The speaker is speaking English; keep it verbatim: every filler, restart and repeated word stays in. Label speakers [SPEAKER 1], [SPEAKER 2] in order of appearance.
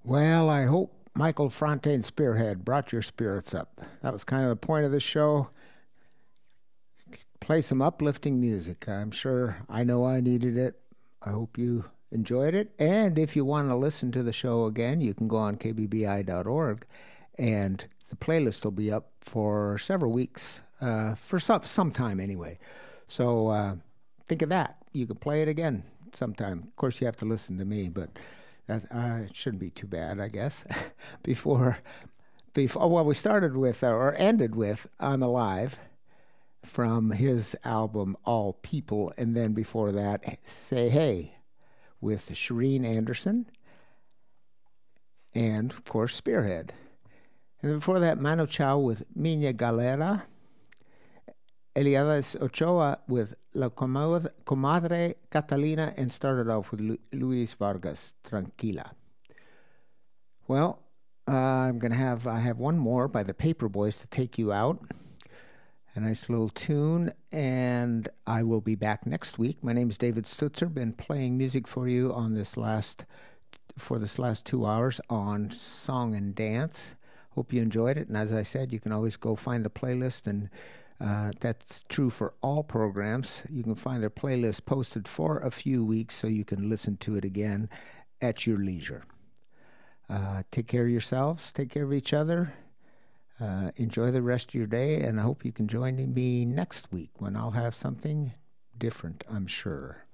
[SPEAKER 1] Well, I hope Michael Fontaine Spearhead brought your spirits up. That was kind of the point of the show. Play some uplifting music. I'm sure I know I needed it. I hope you enjoyed it. And if you want to listen to the show again, you can go on k b b i dot org, and the playlist will be up for several weeks, uh, for some, some time anyway. So uh, think of that. You can play it again sometime. Of course, you have to listen to me, but that uh, it shouldn't be too bad, I guess. before, before, well, we started with, uh, or ended with, I'm Alive, from his album All People, and then before that, Say Hey, with Shireen Anderson, and of course Spearhead. And then before that, Mano Chao with Miña Galera, Eliades Ochoa with La Comad- Comadre Catalina, and started off with Lu- Luis Vargas, Tranquila. Well, uh, I'm gonna have I have one more by the Paperboys to take you out. A nice little tune, and I will be back next week. My name is David Stutzer. Been playing music for you on this last for this last two hours on Song and Dance. Hope you enjoyed it. And as I said, you can always go find the playlist, and uh, that's true for all programs. You can find their playlist posted for a few weeks, so you can listen to it again at your leisure. Uh, take care of yourselves. Take care of each other. Uh, enjoy the rest of your day, and I hope you can join me next week when I'll have something different, I'm sure.